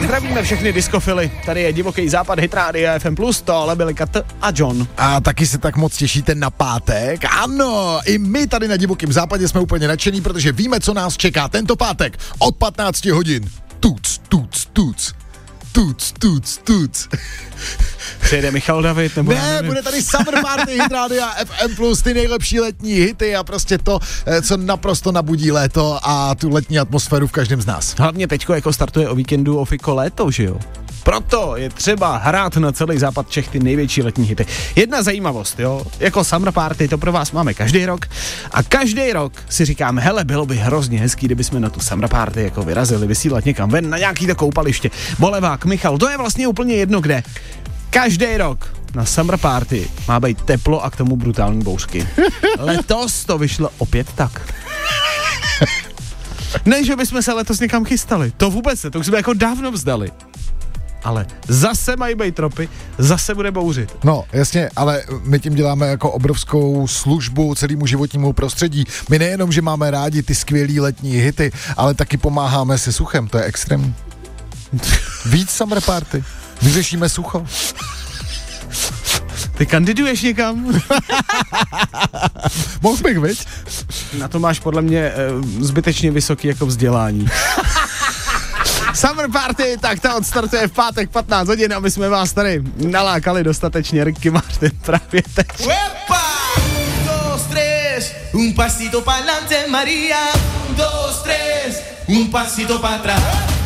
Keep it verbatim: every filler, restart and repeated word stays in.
zdravíme všechny diskofily. Tady je Divoký západ, Hit Radio F M plus, tohle byli Kat a John. A taky se tak moc těšíte na pátek? Ano, i my tady na Divokém západě jsme úplně nadšení, protože víme, co nás čeká tento pátek od patnácti hodin. Tuc, tuc, tuc. Tuc, tuc, tuc. Přijede Michal David, nebo ne, bude tady Summer Party Hit Rádia F M plus, ty nejlepší letní hity a prostě to, co naprosto nabudí léto a tu letní atmosféru v každém z nás. Hlavně teďko jako startuje o víkendu Ofiko léto, že jo? Proto je třeba hrát na celý západ Čech ty největší letní hity. Jedna zajímavost, jo, jako Summer Party, to pro vás máme každý rok a každý rok si říkáme, hele, bylo by hrozně hezký, kdyby jsme na tu Summer Party jako vyrazili, vysílat někam ven na nějaký to koupaliště. Bolevák, Michal, to je vlastně úplně jedno kde. Každý rok na Summer Party má být teplo a k tomu brutální bouřky. Letos to vyšlo opět tak. Ne, že bychom se letos někam chystali, to vůbec ne, to už jsme jako dávno vzdali. Ale zase mají být tropy, zase bude bouřit. No, jasně, ale my tím děláme jako obrovskou službu celému životnímu prostředí. My nejenom, že máme rádi ty skvělý letní hity, ale taky pomáháme se suchem, to je extrémní. Víc Summer Party, vyřešíme sucho. Ty kandiduješ někam? Mohl bych, viď? Na to máš podle mě e, zbytečně vysoký jako vzdělání. Summer Party, tak ta odstartuje v pátek patnáct hodin, aby jsme vás tady nalákali dostatečně. Ricky Martin právě teď. Uepa! Dos, tres, un pasito pa'lante, Maria. Dos, tres, un pasito para atrás.